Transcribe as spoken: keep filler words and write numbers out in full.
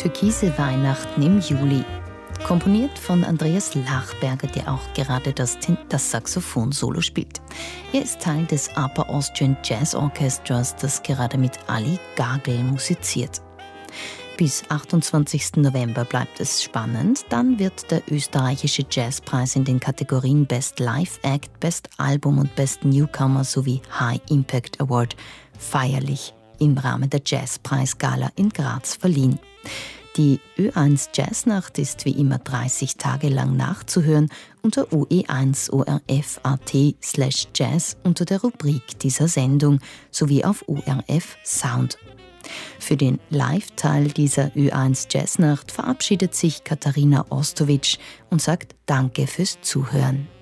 Türkise Weihnachten im Juli. Komponiert von Andreas Lachberger, der auch gerade das, das Saxophon-Solo spielt. Er ist Teil des Upper Austrian Jazz Orchestras, das gerade mit Ali Gagel musiziert. Bis achtundzwanzigsten November bleibt es spannend. Dann wird der österreichische Jazzpreis in den Kategorien Best Live Act, Best Album und Best Newcomer sowie High Impact Award feierlich im Rahmen der Jazzpreisgala in Graz verliehen. Die Ö eins Jazznacht ist wie immer dreißig Tage lang nachzuhören unter u e eins punkt o r f punkt a t slash jazz unter der Rubrik dieser Sendung sowie auf O R F Sound. Für den Live-Teil dieser Ö eins Jazznacht verabschiedet sich Katharina Ostowitsch und sagt Danke fürs Zuhören.